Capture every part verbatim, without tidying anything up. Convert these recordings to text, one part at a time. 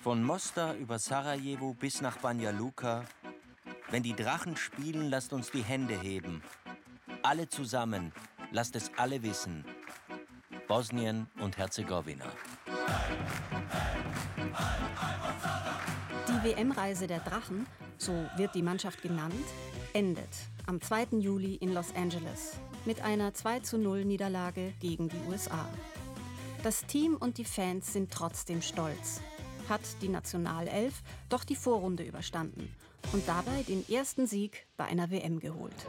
Von Mostar über Sarajevo bis nach Banja Luka. Wenn die Drachen spielen, lasst uns die Hände heben. Alle zusammen, lasst es alle wissen. Bosnien und Herzegowina. Die W M-Reise der Drachen, so wird die Mannschaft genannt, endet am zweiten Juli in Los Angeles mit einer zwei zu null Niederlage gegen die U S A. Das Team und die Fans sind trotzdem stolz. Hat die Nationalelf doch die Vorrunde überstanden und dabei den ersten Sieg bei einer W M geholt.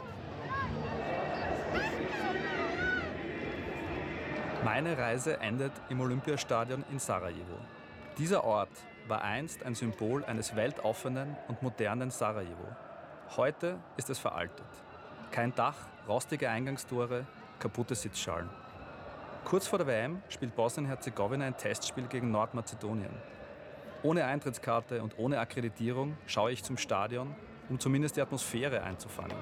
Meine Reise endet im Olympiastadion in Sarajevo. Dieser Ort war einst ein Symbol eines weltoffenen und modernen Sarajevo. Heute ist es veraltet. Kein Dach, rostige Eingangstore, kaputte Sitzschalen. Kurz vor der W M spielt Bosnien-Herzegowina ein Testspiel gegen Nordmazedonien. Ohne Eintrittskarte und ohne Akkreditierung schaue ich zum Stadion, um zumindest die Atmosphäre einzufangen.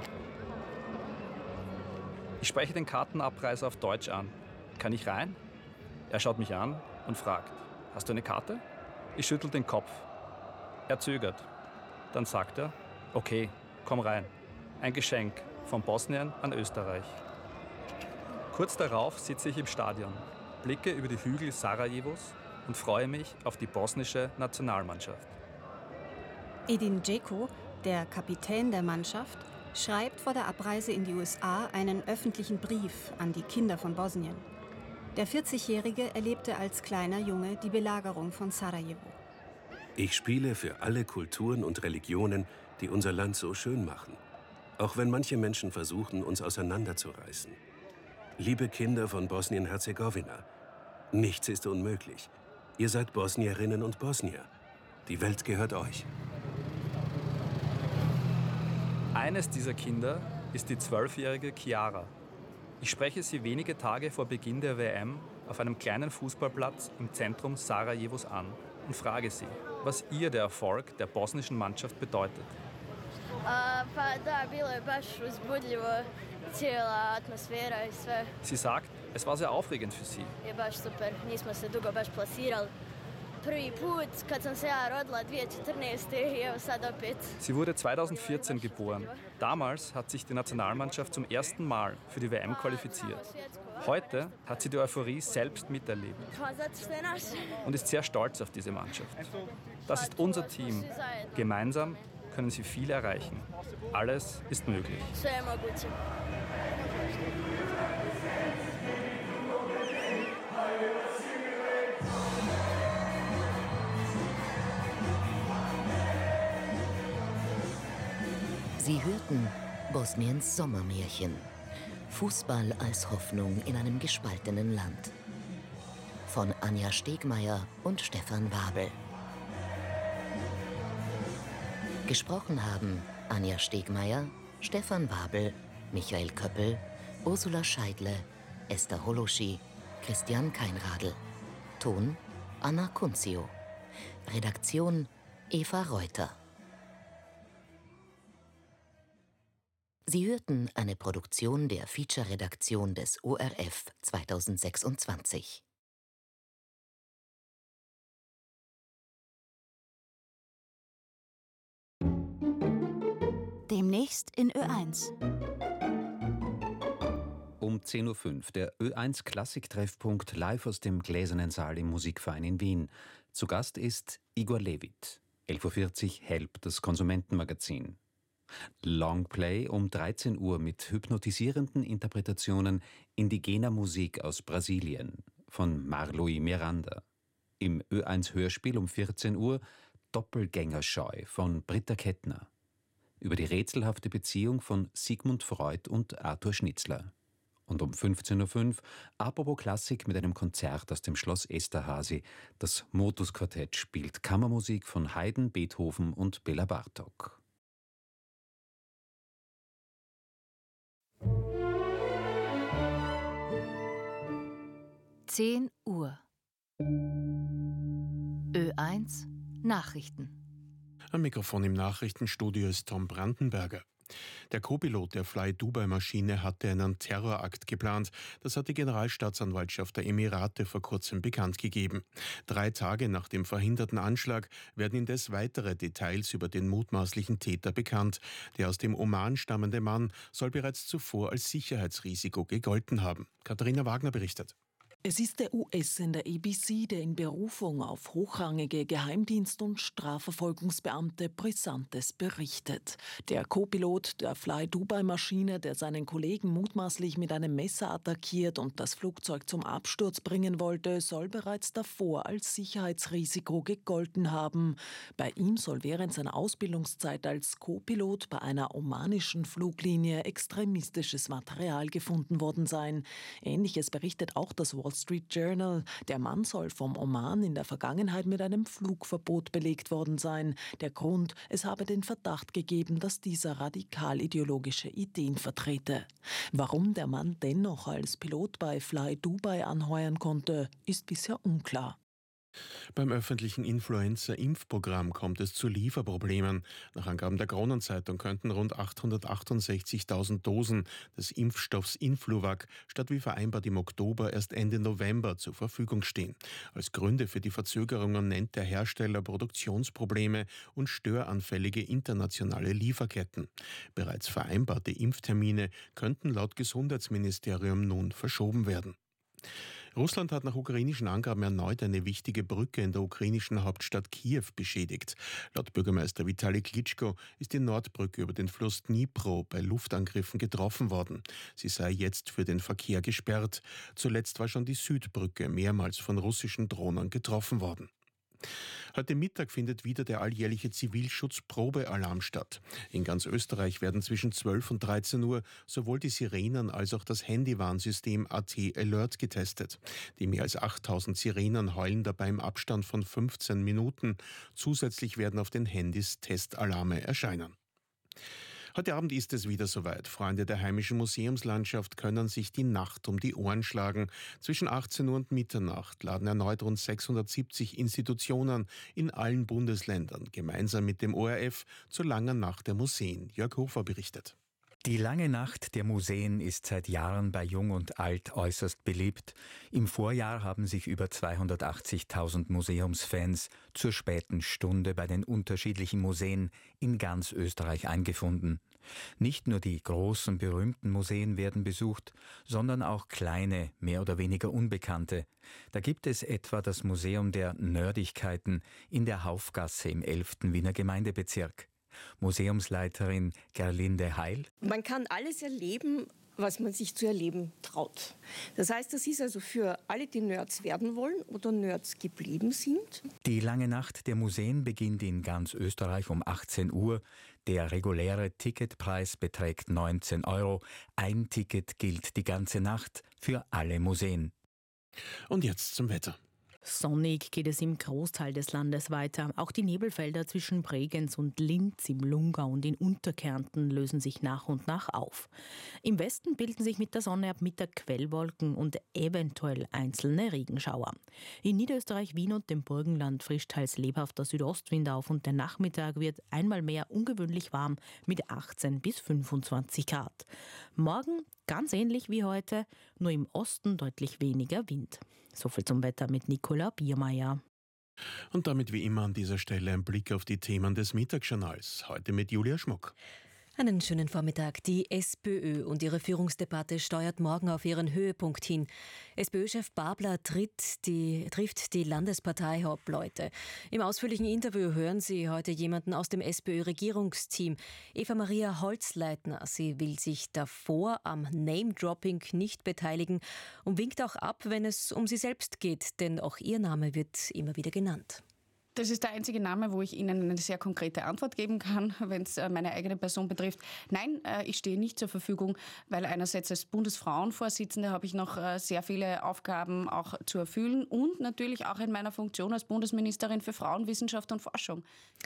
Ich spreche den Kartenabreißer auf Deutsch an. Kann ich rein? Er schaut mich an und fragt, hast du eine Karte? Ich schüttel den Kopf. Er zögert. Dann sagt er, okay, komm rein. Ein Geschenk von Bosnien an Österreich. Kurz darauf sitze ich im Stadion, blicke über die Hügel Sarajevos und freue mich auf die bosnische Nationalmannschaft. Edin Džeko, der Kapitän der Mannschaft, schreibt vor der Abreise in die U S A einen öffentlichen Brief an die Kinder von Bosnien. Der vierzigjährige erlebte als kleiner Junge die Belagerung von Sarajevo. Ich spiele für alle Kulturen und Religionen, die unser Land so schön machen. Auch wenn manche Menschen versuchen, uns auseinanderzureißen. Liebe Kinder von Bosnien-Herzegowina, nichts ist unmöglich. Ihr seid Bosnierinnen und Bosnier. Die Welt gehört euch. Eines dieser Kinder ist die zwölfjährige Chiara. Ich spreche sie wenige Tage vor Beginn der W M auf einem kleinen Fußballplatz im Zentrum Sarajevos an und frage sie, was ihr der Erfolg der bosnischen Mannschaft bedeutet. Sie sagt, es war sehr aufregend für sie. Sie wurde zweitausendvierzehn geboren. Damals hat sich die Nationalmannschaft zum ersten Mal für die W M qualifiziert. Heute hat sie die Euphorie selbst miterlebt und ist sehr stolz auf diese Mannschaft. Das ist unser Team. Gemeinsam können sie viel erreichen. Alles ist möglich. Sie hörten Bosniens Sommermärchen. Fußball als Hoffnung in einem gespaltenen Land. Von Anja Stegmaier und Stefan Wabel. Gesprochen haben Anja Stegmaier, Stefan Wabel, Michael Köppel, Ursula Scheidle, Esther Holoschi, Christian Keinradl. Ton Anna Kunzio. Redaktion Eva Reuter. Sie hörten eine Produktion der Feature-Redaktion des O R F zweitausendsechsundzwanzig. Demnächst in Ö eins. Um zehn Uhr fünf der Ö eins Klassik-Treffpunkt live aus dem Gläsernen Saal im Musikverein in Wien. Zu Gast ist Igor Levit. elf Uhr vierzig Help, das Konsumentenmagazin. Longplay um dreizehn Uhr mit hypnotisierenden Interpretationen indigener Musik aus Brasilien von Marlui Miranda. Im Ö eins Hörspiel um vierzehn Uhr Doppelgängerscheu von Britta Kettner. Über die rätselhafte Beziehung von Sigmund Freud und Arthur Schnitzler. Und um fünfzehn Uhr fünf Apropos Klassik mit einem Konzert aus dem Schloss Esterházy. Das Motus Quartett spielt Kammermusik von Haydn, Beethoven und Béla Bartók. zehn Uhr. Ö eins Nachrichten. Am Mikrofon im Nachrichtenstudio ist Tom Brandenberger. Der Co-Pilot der Fly-Dubai-Maschine hatte einen Terrorakt geplant. Das hat die Generalstaatsanwaltschaft der Emirate vor kurzem bekannt gegeben. Drei Tage nach dem verhinderten Anschlag werden indes weitere Details über den mutmaßlichen Täter bekannt. Der aus dem Oman stammende Mann soll bereits zuvor als Sicherheitsrisiko gegolten haben. Katharina Wagner berichtet. Es ist der U S-Sender A B C, der in Berufung auf hochrangige Geheimdienst- und Strafverfolgungsbeamte Brisantes berichtet. Der Co-Pilot der Fly-Dubai-Maschine, der seinen Kollegen mutmaßlich mit einem Messer attackiert und das Flugzeug zum Absturz bringen wollte, soll bereits davor als Sicherheitsrisiko gegolten haben. Bei ihm soll während seiner Ausbildungszeit als Co-Pilot bei einer omanischen Fluglinie extremistisches Material gefunden worden sein. Ähnliches berichtet auch das Wall Street Journal. Der Mann soll vom Oman in der Vergangenheit mit einem Flugverbot belegt worden sein. Der Grund, es habe den Verdacht gegeben, dass dieser radikal-ideologische Ideen vertrete. Warum der Mann dennoch als Pilot bei Fly Dubai anheuern konnte, ist bisher unklar. Beim öffentlichen Influenza-Impfprogramm kommt es zu Lieferproblemen. Nach Angaben der Kronenzeitung könnten rund achthundertachtundsechzigtausend Dosen des Impfstoffs Influvac statt wie vereinbart im Oktober erst Ende November zur Verfügung stehen. Als Gründe für die Verzögerungen nennt der Hersteller Produktionsprobleme und störanfällige internationale Lieferketten. Bereits vereinbarte Impftermine könnten laut Gesundheitsministerium nun verschoben werden. Russland hat nach ukrainischen Angaben erneut eine wichtige Brücke in der ukrainischen Hauptstadt Kiew beschädigt. Laut Bürgermeister Vitali Klitschko ist die Nordbrücke über den Fluss Dnipro bei Luftangriffen getroffen worden. Sie sei jetzt für den Verkehr gesperrt. Zuletzt war schon die Südbrücke mehrmals von russischen Drohnen getroffen worden. Heute Mittag findet wieder der alljährliche Zivilschutz-Probealarm statt. In ganz Österreich werden zwischen zwölf und dreizehn Uhr sowohl die Sirenen als auch das Handywarnsystem A T Alert getestet. Die mehr als achttausend Sirenen heulen dabei im Abstand von fünfzehn Minuten. Zusätzlich werden auf den Handys Testalarme erscheinen. Heute Abend ist es wieder soweit. Freunde der heimischen Museumslandschaft können sich die Nacht um die Ohren schlagen. Zwischen achtzehn Uhr und Mitternacht laden erneut rund sechshundertsiebzig Institutionen in allen Bundesländern gemeinsam mit dem O R F zur langen Nacht der Museen. Jörg Hofer berichtet. Die lange Nacht der Museen ist seit Jahren bei Jung und Alt äußerst beliebt. Im Vorjahr haben sich über zweihundertachtzigtausend Museumsfans zur späten Stunde bei den unterschiedlichen Museen in ganz Österreich eingefunden. Nicht nur die großen, berühmten Museen werden besucht, sondern auch kleine, mehr oder weniger unbekannte. Da gibt es etwa das Museum der Nerdigkeiten in der Haufgasse im elften Wiener Gemeindebezirk. Museumsleiterin Gerlinde Heil. Man kann alles erleben, was man sich zu erleben traut. Das heißt, das ist also für alle, die Nerds werden wollen oder Nerds geblieben sind. Die lange Nacht der Museen beginnt in ganz Österreich um achtzehn Uhr. Der reguläre Ticketpreis beträgt neunzehn Euro. Ein Ticket gilt die ganze Nacht für alle Museen. Und jetzt zum Wetter. Sonnig geht es im Großteil des Landes weiter. Auch die Nebelfelder zwischen Bregenz und Linz im Lungau und in Unterkärnten lösen sich nach und nach auf. Im Westen bilden sich mit der Sonne ab Mittag Quellwolken und eventuell einzelne Regenschauer. In Niederösterreich, Wien und dem Burgenland frischt teils lebhafter Südostwind auf und der Nachmittag wird einmal mehr ungewöhnlich warm mit achtzehn bis fünfundzwanzig Grad. Morgen ganz ähnlich wie heute, nur im Osten deutlich weniger Wind. Soviel zum Wetter mit Nicola Biermeier. Und damit wie immer an dieser Stelle ein Blick auf die Themen des Mittagsjournals. Heute mit Julia Schmuck. Einen schönen Vormittag. Die SPÖ und ihre Führungsdebatte steuert morgen auf ihren Höhepunkt hin. SPÖ-Chef Babler tritt die, trifft die Landesparteihauptleute. Im ausführlichen Interview hören Sie heute jemanden aus dem SPÖ-Regierungsteam. Eva-Maria Holzleitner. Sie will sich davor am Name-Dropping nicht beteiligen und winkt auch ab, wenn es um sie selbst geht, denn auch ihr Name wird immer wieder genannt. Das ist der einzige Name, wo ich Ihnen eine sehr konkrete Antwort geben kann, wenn es meine eigene Person betrifft. Nein, ich stehe nicht zur Verfügung, weil einerseits als Bundesfrauenvorsitzende habe ich noch sehr viele Aufgaben auch zu erfüllen und natürlich auch in meiner Funktion als Bundesministerin für Frauen, Wissenschaft und Forschung.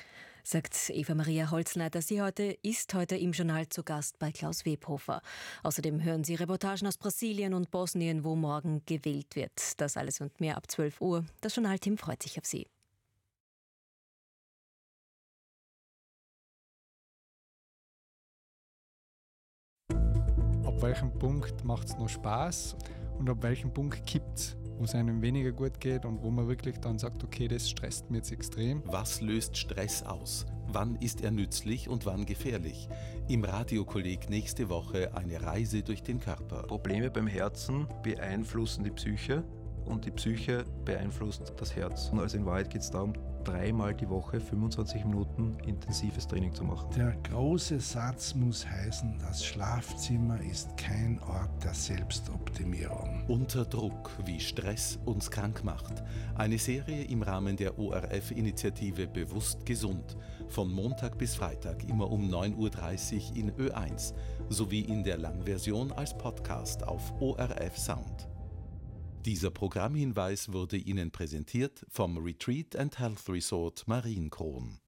Sagt Eva-Maria Holzleitner. Sie heute ist heute im Journal zu Gast bei Klaus Webhofer. Außerdem hören Sie Reportagen aus Brasilien und Bosnien, wo morgen gewählt wird. Das alles und mehr ab zwölf Uhr. Das Journalteam freut sich auf Sie. ab welchem Punkt macht es noch Spaß und ab welchem Punkt kippt es, wo es einem weniger gut geht und wo man wirklich dann sagt, okay, das stresst mich jetzt extrem. Was löst Stress aus? Wann ist er nützlich und wann gefährlich? Im Radiokolleg nächste Woche eine Reise durch den Körper. Probleme beim Herzen beeinflussen die Psyche und die Psyche beeinflusst das Herz. Also in Wahrheit geht es darum, dreimal die Woche fünfundzwanzig Minuten intensives Training zu machen. Der große Satz muss heißen, das Schlafzimmer ist kein Ort der Selbstoptimierung. Unter Druck, wie Stress uns krank macht. Eine Serie im Rahmen der O R F-Initiative Bewusst Gesund. Von Montag bis Freitag immer um neun Uhr dreißig in Ö eins sowie in der Langversion als Podcast auf O R F Sound. Dieser Programmhinweis wurde Ihnen präsentiert vom Retreat and Health Resort Marienkron.